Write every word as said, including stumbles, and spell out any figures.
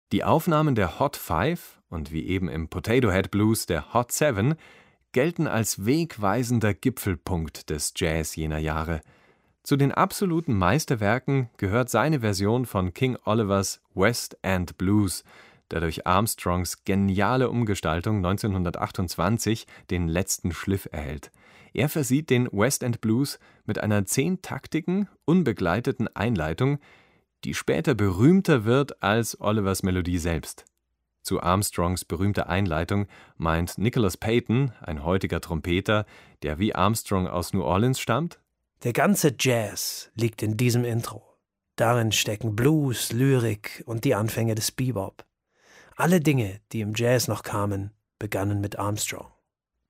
Die Aufnahmen der Hot Five und wie eben im Potato Head Blues der Hot Seven gelten als wegweisender Gipfelpunkt des Jazz jener Jahre. Zu den absoluten Meisterwerken gehört seine Version von King Olivers West End Blues, der durch Armstrongs geniale Umgestaltung neunzehnhundertachtundzwanzig den letzten Schliff erhält. Er versieht den West End Blues mit einer zehntaktigen, unbegleiteten Einleitung, die später berühmter wird als Olivers Melodie selbst. Zu Armstrongs berühmter Einleitung meint Nicholas Payton, ein heutiger Trompeter, der wie Armstrong aus New Orleans stammt: Der ganze Jazz liegt in diesem Intro. Darin stecken Blues, Lyrik und die Anfänge des Bebop. Alle Dinge, die im Jazz noch kamen, begannen mit Armstrong.